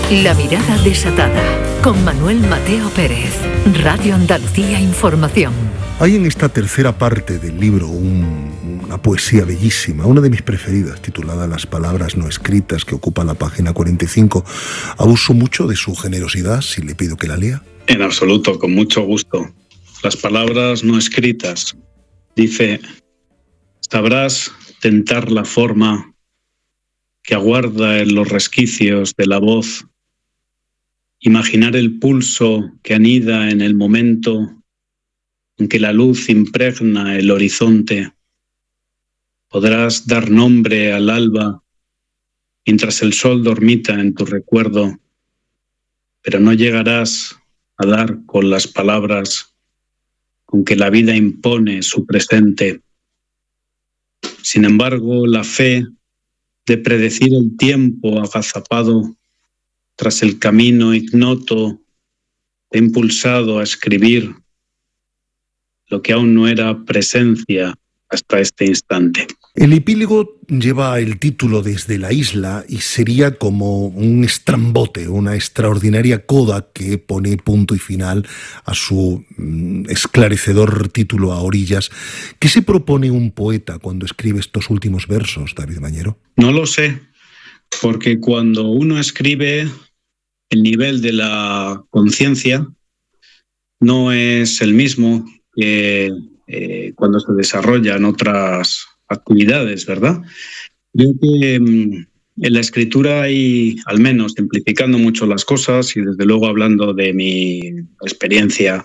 La mirada desatada, con Manuel Mateo Pérez, Radio Andalucía Información. Hay en esta tercera parte del libro una poesía bellísima, una de mis preferidas, titulada Las palabras no escritas, que ocupa la página 45. ¿Abuso mucho de su generosidad si le pido que la lea? En absoluto, con mucho gusto. Las palabras no escritas. Dice: sabrás tentar la forma que aguarda en los resquicios de la voz, imaginar el pulso que anida en el momento en que la luz impregna el horizonte. Podrás dar nombre al alba mientras el sol dormita en tu recuerdo, pero no llegarás a dar con las palabras con que la vida impone su presente. Sin embargo, la fe de predecir el tiempo agazapado tras el camino ignoto te ha impulsado a escribir lo que aún no era presencia hasta este instante. El epílogo lleva el título Desde la isla y sería como un estrambote, una extraordinaria coda que pone punto y final a su esclarecedor título A orillas. ¿Qué se propone un poeta cuando escribe estos últimos versos, David Bañero? No lo sé, porque cuando uno escribe, el nivel de la conciencia no es el mismo que cuando se desarrollan otras actividades, ¿verdad? Creo que en la escritura hay, al menos simplificando mucho las cosas y desde luego hablando de mi experiencia,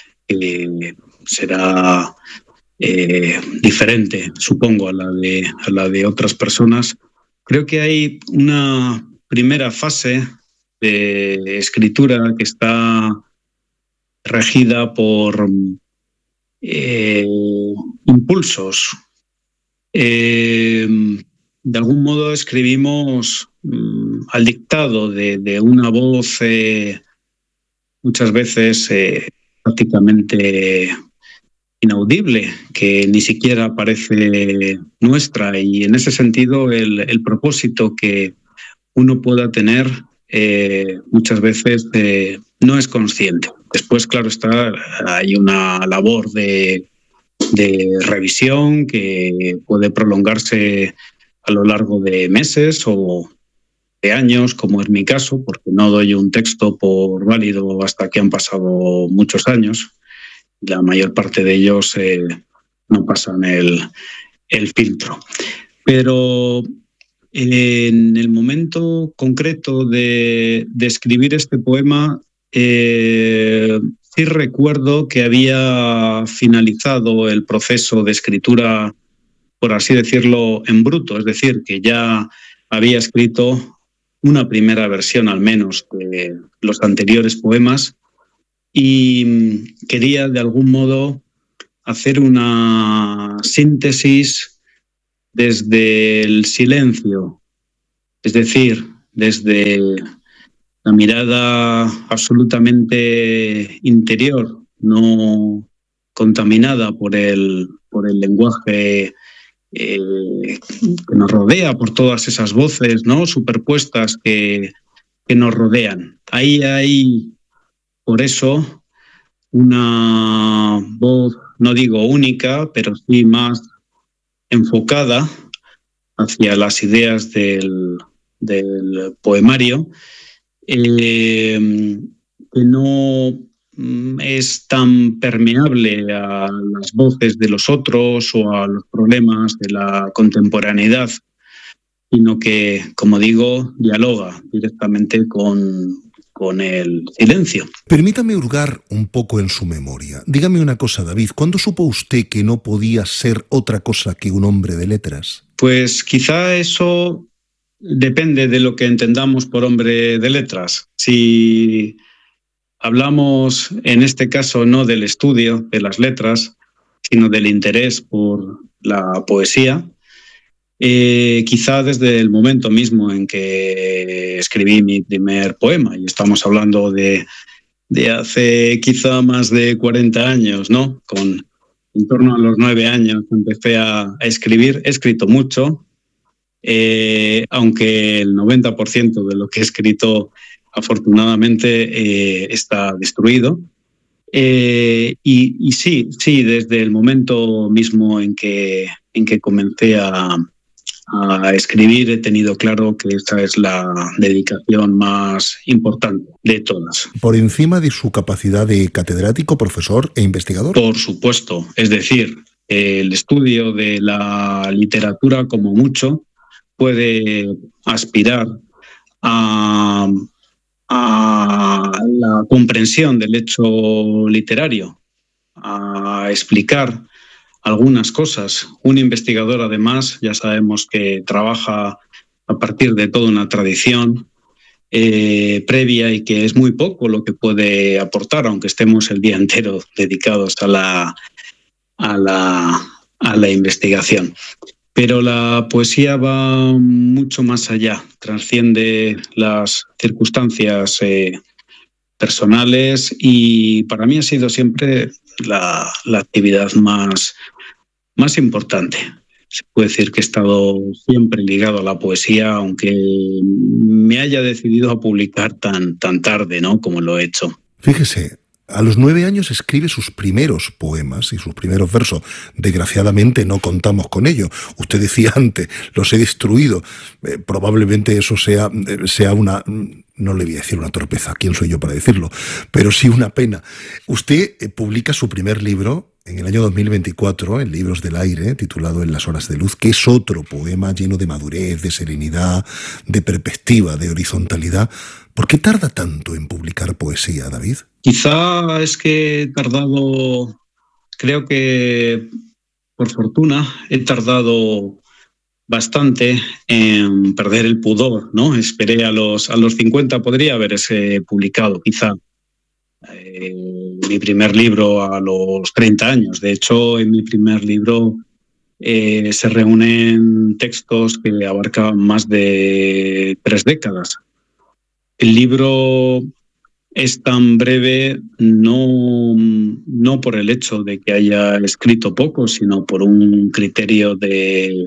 será diferente, supongo, a la de otras personas. Creo que hay una primera fase de escritura que está regida por impulsos. De algún modo escribimos al dictado de una voz muchas veces prácticamente inaudible, que ni siquiera parece nuestra, y en ese sentido el propósito que uno pueda tener muchas veces no es consciente. Después, claro está, hay una labor de revisión que puede prolongarse a lo largo de meses o de años, como es mi caso, porque no doy un texto por válido hasta que han pasado muchos años. La mayor parte de ellos no pasan el filtro. Pero en el momento concreto de escribir este poema, sí recuerdo que había finalizado el proceso de escritura, por así decirlo, en bruto, es decir, que ya había escrito una primera versión al menos de los anteriores poemas y quería de algún modo hacer una síntesis desde el silencio, es decir, desde la mirada absolutamente interior, no contaminada por el lenguaje que nos rodea, por todas esas voces, ¿no?, superpuestas que nos rodean. Ahí hay, por eso, una voz, no digo única, pero sí más enfocada hacia las ideas del poemario, que no es tan permeable a las voces de los otros o a los problemas de la contemporaneidad, sino que, como digo, dialoga directamente con el silencio. Permítame hurgar un poco en su memoria. Dígame una cosa, David, ¿cuándo supo usted que no podía ser otra cosa que un hombre de letras? Pues quizá eso depende de lo que entendamos por hombre de letras. Si hablamos, en este caso, no del estudio de las letras, sino del interés por la poesía, quizá desde el momento mismo en que escribí mi primer poema, y estamos hablando de hace quizá más de 40 años, ¿no? En torno a los 9 años empecé a escribir. He escrito mucho, aunque el 90% de lo que he escrito afortunadamente está destruido. Y sí, desde el momento mismo en que comencé a escribir, he tenido claro que esta es la dedicación más importante de todas. ¿Por encima de su capacidad de catedrático, profesor e investigador? Por supuesto. Es decir, el estudio de la literatura, como mucho, puede aspirar a la comprensión del hecho literario, a explicar algunas cosas. Un investigador, además, ya sabemos que trabaja a partir de toda una tradición previa y que es muy poco lo que puede aportar, aunque estemos el día entero dedicados a la investigación. Pero la poesía va mucho más allá, trasciende las circunstancias personales, y para mí ha sido siempre la actividad más importante. Se puede decir que he estado siempre ligado a la poesía, aunque me haya decidido a publicar tan tarde, ¿no?, como lo he hecho. Fíjese, a los 9 años escribe sus primeros poemas y sus primeros versos. Desgraciadamente no contamos con ello. Usted decía antes, los he destruido. Probablemente eso sea una... No le voy a decir una torpeza, ¿quién soy yo para decirlo? Pero sí una pena. Usted publica su primer libro en el año 2024, en Libros del Aire, titulado En las horas de luz, que es otro poema lleno de madurez, de serenidad, de perspectiva, de horizontalidad. ¿Por qué tarda tanto en publicar poesía, David? Quizá es que he tardado, creo que por fortuna, he tardado bastante en perder el pudor, ¿no? Esperé a los 50, podría haberse publicado quizá mi primer libro a los 30 años. De hecho, en mi primer libro se reúnen textos que abarcan más de 3 décadas. El libro es tan breve no por el hecho de que haya escrito poco, sino por un criterio de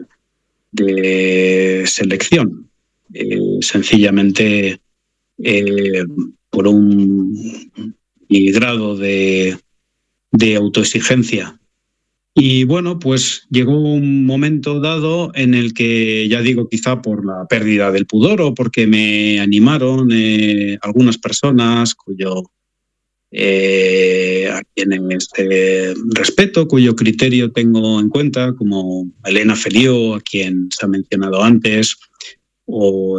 selección. Sencillamente por un grado de autoexigencia. Y bueno, pues llegó un momento dado en el que, ya digo, quizá por la pérdida del pudor o porque me animaron algunas personas a quienes respeto, cuyo criterio tengo en cuenta, como Elena Felió, a quien se ha mencionado antes, o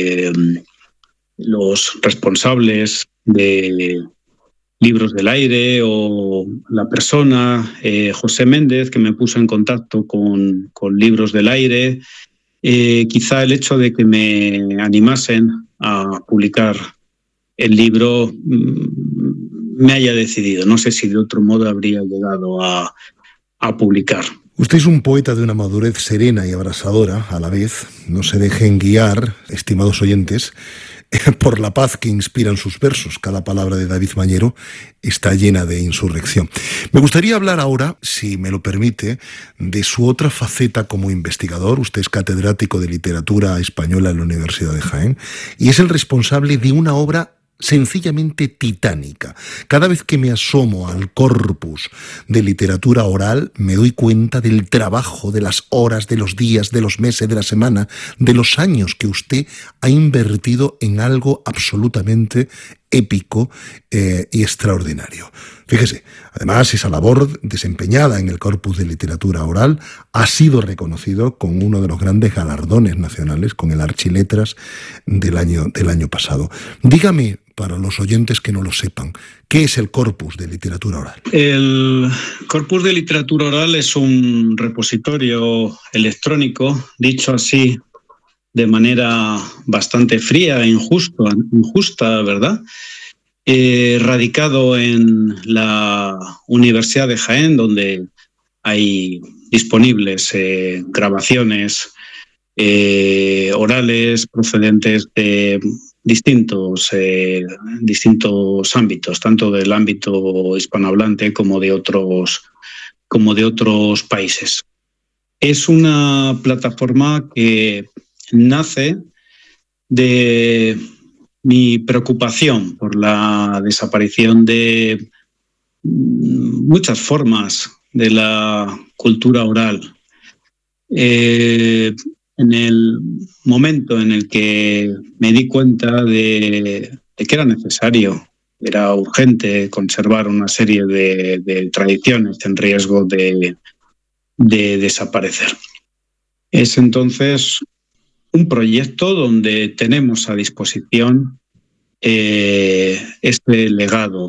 los responsables de Libros del Aire, o la persona José Méndez, que me puso en contacto con Libros del Aire. Quizá el hecho de que me animasen a publicar el libro me haya decidido. No sé si de otro modo habría llegado a publicar. Usted es un poeta de una madurez serena y abrasadora a la vez. No se dejen guiar, estimados oyentes, por la paz que inspiran sus versos. Cada palabra de David Mañero está llena de insurrección. Me gustaría hablar ahora, si me lo permite, de su otra faceta como investigador. Usted es catedrático de literatura española en la Universidad de Jaén y es el responsable de una obra sencillamente titánica. Cada vez que me asomo al corpus de literatura oral, me doy cuenta del trabajo, de las horas, de los días, de los meses, de la semana, de los años que usted ha invertido en algo absolutamente épico y extraordinario. Fíjese, además, esa labor desempeñada en el corpus de literatura oral ha sido reconocido con uno de los grandes galardones nacionales, con el Archiletras del año pasado. Dígame, para los oyentes que no lo sepan, ¿qué es el corpus de literatura oral? El corpus de literatura oral es un repositorio electrónico, dicho así de manera bastante fría e injusta, ¿verdad? Radicado en la Universidad de Jaén, donde hay disponibles grabaciones orales procedentes de distintos ámbitos, tanto del ámbito hispanohablante como de otros países. Es una plataforma que nace de mi preocupación por la desaparición de muchas formas de la cultura oral. En el momento en el que me di cuenta de que era necesario, era urgente conservar una serie de tradiciones en riesgo de desaparecer. Es entonces un proyecto donde tenemos a disposición este legado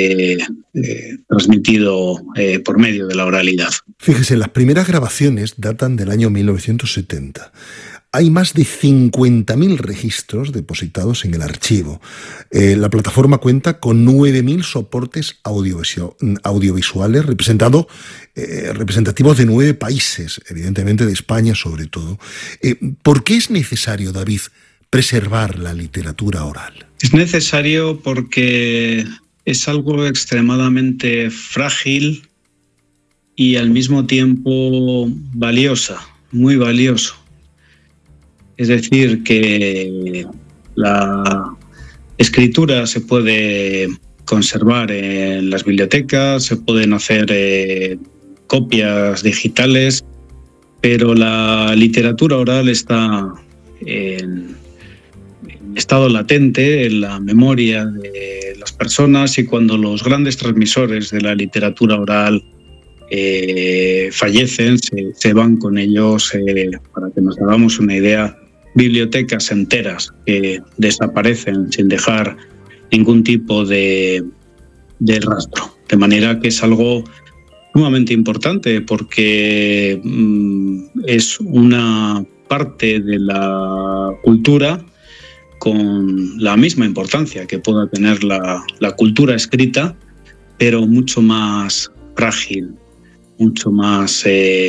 transmitido por medio de la oralidad. Fíjese, las primeras grabaciones datan del año 1970. Hay más de 50.000 registros depositados en el archivo. La plataforma cuenta con 9.000 soportes audiovisuales representativos de 9 países, evidentemente de España sobre todo. ¿Por qué es necesario, David, preservar la literatura oral? Es necesario porque es algo extremadamente frágil y al mismo tiempo valiosa, muy valioso. Es decir, que la escritura se puede conservar en las bibliotecas, se pueden hacer copias digitales, pero la literatura oral está en estado latente en la memoria de las personas, y cuando los grandes transmisores de la literatura oral fallecen, se van con ellos, para que nos hagamos una idea, bibliotecas enteras que desaparecen sin dejar ningún tipo de rastro. De manera que es algo sumamente importante, porque es una parte de la cultura con la misma importancia que pueda tener la cultura escrita, pero mucho más frágil, mucho más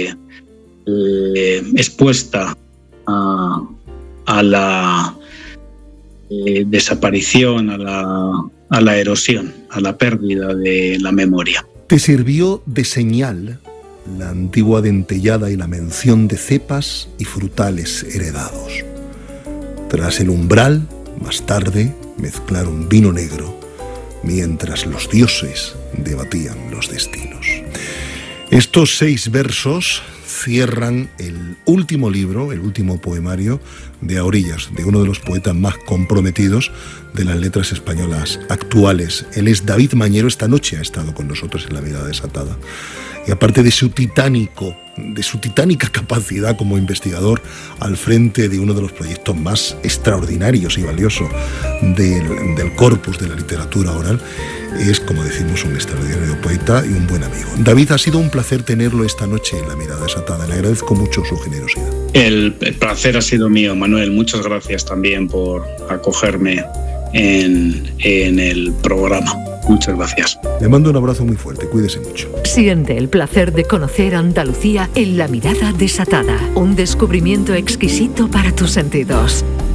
expuesta a la desaparición, a la erosión, a la pérdida de la memoria. ¿Te sirvió de señal la antigua dentellada y la mención de cepas y frutales heredados? Tras el umbral, más tarde, mezclaron vino negro, mientras los dioses debatían los destinos. Estos 6 versos cierran el último libro, el último poemario de A Orillas, de uno de los poetas más comprometidos de las letras españolas actuales. Él es David Mañero. Esta noche ha estado con nosotros en La Mirada Desatada. Y aparte de su titánica capacidad como investigador al frente de uno de los proyectos más extraordinarios y valiosos del corpus de la literatura oral, es, como decimos, un extraordinario poeta y un buen amigo. David, ha sido un placer tenerlo esta noche en La Mirada Desatada. Le agradezco mucho su generosidad. El placer ha sido mío, Manuel. Muchas gracias también por acogerme en el programa. Muchas gracias. Le mando un abrazo muy fuerte. Cuídese mucho. Siente el placer de conocer Andalucía en La Mirada Desatada. Un descubrimiento exquisito para tus sentidos.